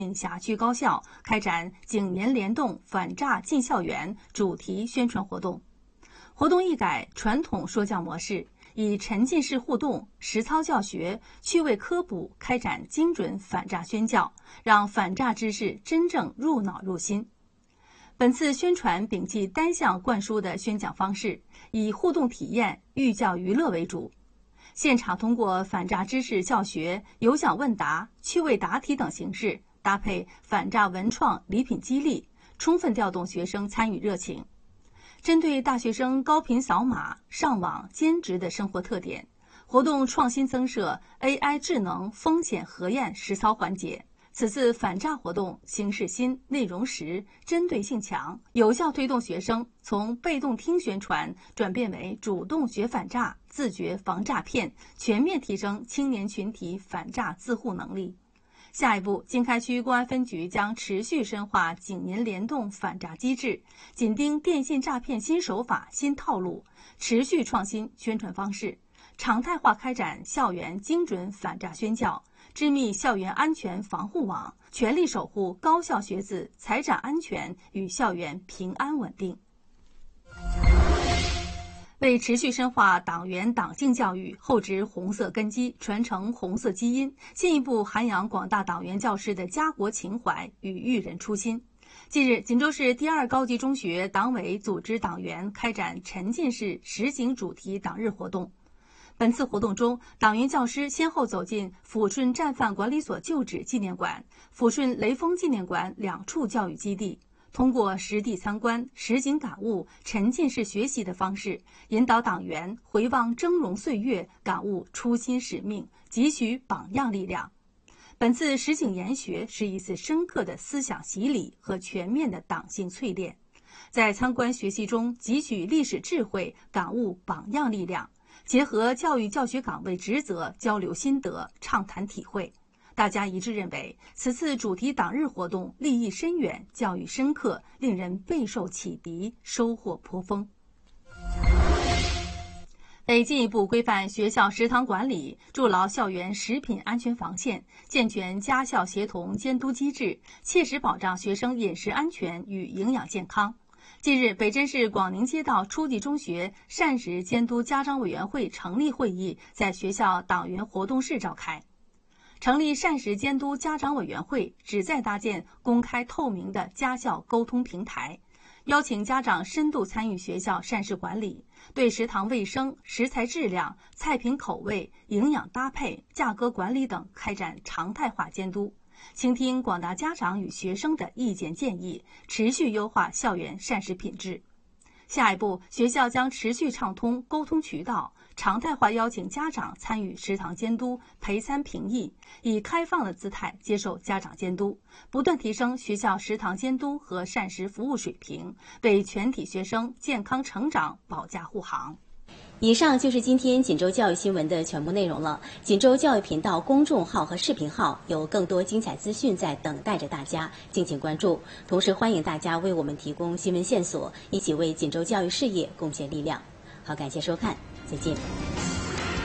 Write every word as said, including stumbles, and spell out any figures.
辖区高校开展景年联动反诈进校园主题宣传活动。活动一改传统说教模式，以沉浸式互动、实操教学、趣味科普开展精准反诈宣教，让反诈知识真正入脑入心。本次宣传摒弃单向灌输的宣讲方式，以互动体验、寓教于乐为主。现场通过反诈知识教学、有奖问答、趣味答题等形式，搭配反诈文创礼品激励，充分调动学生参与热情。针对大学生高频扫码、上网、兼职的生活特点，活动创新增设 A I 智能风险核验实操环节。此次反诈活动形式新、内容实、针对性强，有效推动学生从被动听宣传转变为主动学反诈、自觉防诈骗，全面提升青年群体反诈自护能力。下一步，经开区公安分局将持续深化景年联动反诈机制，紧盯电信诈骗新手法、新套路，持续创新宣传方式，常态化开展校园精准反诈宣教，织密校园安全防护网，全力守护高校学子财产安全与校园平安稳定。为持续深化党员党性教育，厚植红色根基，传承红色基因，进一步涵养广大党员教师的家国情怀与育人初心。近日，锦州市第二高级中学党委组织党员开展沉浸式实景主题党日活动。本次活动中，党员教师先后走进抚顺战犯管理所旧址纪念馆、抚顺雷锋纪念馆两处教育基地，通过实地参观、实景感悟、沉浸式学习的方式，引导党员回望峥嵘岁月，感悟初心使命，汲取榜样力量。本次实景研学是一次深刻的思想洗礼和全面的党性淬炼，在参观学习中汲取历史智慧，感悟榜样力量，结合教育教学岗位职责，交流心得，畅谈体会。大家一致认为，此次主题党日活动立意深远，教育深刻，令人备受启迪，收获颇丰。为进一步规范学校食堂管理，筑牢校园食品安全防线，健全家校协同监督机制，切实保障学生饮食安全与营养健康。近日，北镇市广宁街道初级中学膳食监督家长委员会成立会议在学校党员活动室召开。成立膳食监督家长委员会，旨在搭建公开透明的家校沟通平台，邀请家长深度参与学校膳食管理，对食堂卫生、食材质量、菜品口味、营养搭配、价格管理等开展常态化监督，倾听广大家长与学生的意见建议，持续优化校园膳食品质。下一步，学校将持续畅通沟通渠道，常态化邀请家长参与食堂监督、陪餐评议，以开放的姿态接受家长监督，不断提升学校食堂监督和膳食服务水平，为全体学生健康成长保驾护航。 以上就是今天锦州教育新闻的全部内容了。锦州教育频道公众号和视频号有更多精彩资讯在等待着大家，敬请关注。同时欢迎大家为我们提供新闻线索，一起为锦州教育事业贡献力量。好，感谢收看，再见。